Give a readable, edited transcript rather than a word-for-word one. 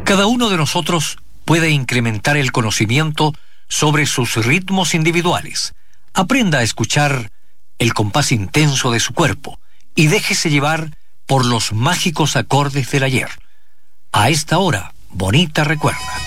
Cada uno de nosotros puede incrementar el conocimiento sobre sus ritmos individuales. Aprenda a escuchar el compás intenso de su cuerpo y déjese llevar por los mágicos acordes del ayer. A esta hora, Bonita recuerda.